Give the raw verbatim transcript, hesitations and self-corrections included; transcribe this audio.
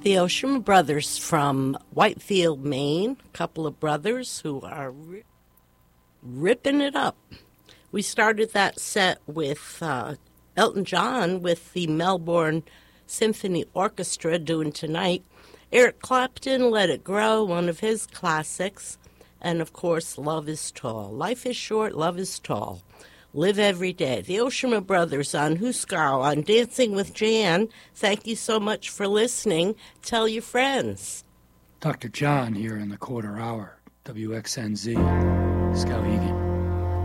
the Oshima Brothers from Whitefield, Maine, a couple of brothers who are ri- ripping it up. We started that set with uh, Elton John with the Melbourne Symphony Orchestra doing Tonight. Eric Clapton, Let It Grow, one of his classics. And, of course, Love is Tall. Life is short, love is tall. Live every day. The Oshima Brothers on Huskar on Dancing with Jan. Thank you so much for listening. Tell your friends. Doctor John here in the quarter hour. W X N Z. Skowhegan.